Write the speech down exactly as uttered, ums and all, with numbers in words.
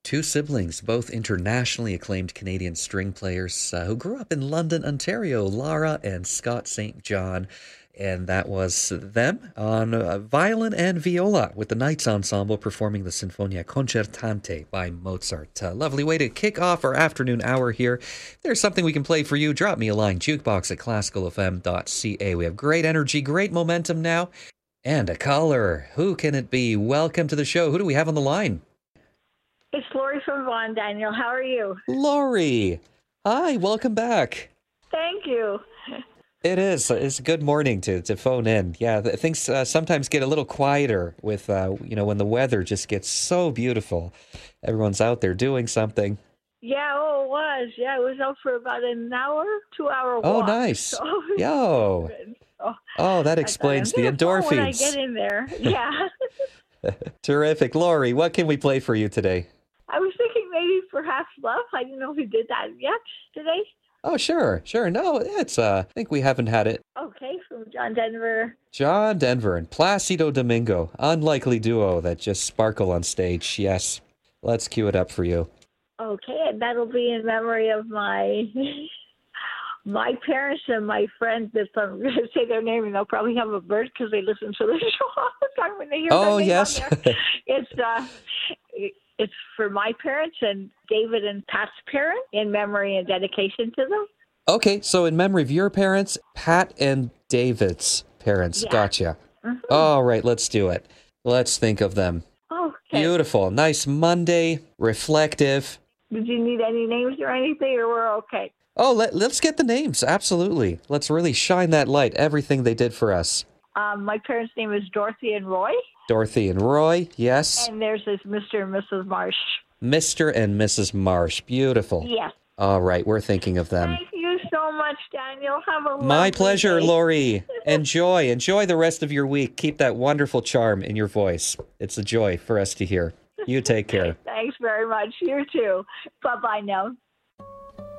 Two siblings, both internationally acclaimed Canadian string players uh, who grew up in London, Ontario, Lara and Scott Saint John. And that was them on uh, violin and viola with the Knights Ensemble performing the Sinfonia Concertante by Mozart. Uh, lovely way to kick off our afternoon hour here. If there's something we can play for you, drop me a line, jukebox at classical f m dot c a. We have great energy, great momentum now. And a caller. Who can it be? Welcome to the show. Who do we have on the line? It's Lori from Vaughan, Daniel. How are you? Lori. Hi, welcome back. Thank you. It is. It's a good morning to, to phone in. Yeah, things uh, sometimes get a little quieter with, uh, you know, when the weather just gets so beautiful. Everyone's out there doing something. Yeah, oh, it was. Yeah, it was out for about an hour, two-hour walk. Oh, nice. So, Yo. oh, oh, that explains the endorphins. When I get in there, yeah. Terrific. Lori, what can we play for you today? I was thinking maybe perhaps Love. I didn't know if we did that yet today. Oh, sure, sure. No, it's, uh, I think we haven't had it. Okay, from John Denver. John Denver and Placido Domingo. Unlikely duo that just sparkle on stage. Yes. Let's cue it up for you. Okay, and that'll be in memory of my my parents and my friends. If I'm going to say their name, and they'll probably have a bird because they listen to the show all the time when they hear Oh, their name yes. on there. It's, uh... It's for my parents and David and Pat's parents in memory and dedication to them. Okay, so in memory of your parents, Pat and David's parents. Yeah. Gotcha. Mm-hmm. All right, let's do it. Let's think of them. Okay. Beautiful. Nice Monday, reflective. Did you need any names or anything, or we're okay? Oh, let, let's get the names. Absolutely. Let's really shine that light, everything they did for us. Um, my parents' name is Dorothy and Roy. Dorothy and Roy, yes. And there's this Mister and Missus Marsh. Mister and Missus Marsh. Beautiful. Yes. All right, we're thinking of them. Thank you so much, Daniel. Have a lovely My pleasure, day. Lori. Enjoy. Enjoy the rest of your week. Keep that wonderful charm in your voice. It's a joy for us to hear. You take care. Thanks very much. You too. Bye-bye now.